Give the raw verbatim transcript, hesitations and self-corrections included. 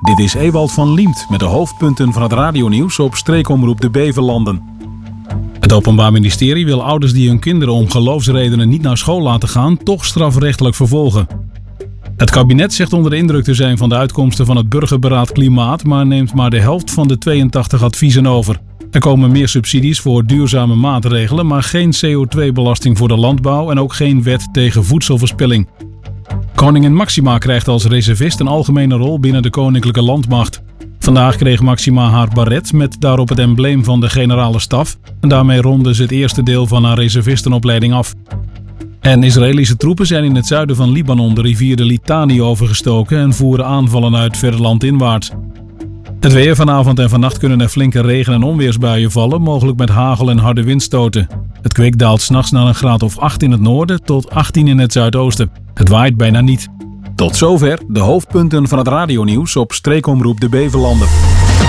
Dit is Ewald van Liemt met de hoofdpunten van het radionieuws op streekomroep De Beverlanden. Het Openbaar Ministerie wil ouders die hun kinderen om geloofsredenen niet naar school laten gaan, toch strafrechtelijk vervolgen. Het kabinet zegt onder de indruk te zijn van de uitkomsten van het Burgerberaad Klimaat, maar neemt maar de helft van de tweeëntachtig adviezen over. Er komen meer subsidies voor duurzame maatregelen, maar geen C O twee belasting voor de landbouw en ook geen wet tegen voedselverspilling. Koningin Máxima krijgt als reservist een algemene rol binnen de Koninklijke Landmacht. Vandaag kreeg Máxima haar baret met daarop het embleem van de generale staf en daarmee ronde ze het eerste deel van haar reservistenopleiding af. En Israëlische troepen zijn in het zuiden van Libanon de rivier de Litani overgestoken en voeren aanvallen uit verder landinwaarts. Het weer: vanavond en vannacht kunnen er flinke regen- en onweersbuien vallen, mogelijk met hagel en harde windstoten. Het kwik daalt 's nachts naar een graad of acht in het noorden tot achttien in het zuidoosten. Het waait bijna niet. Tot zover de hoofdpunten van het radionieuws op streekomroep De Beverlanden.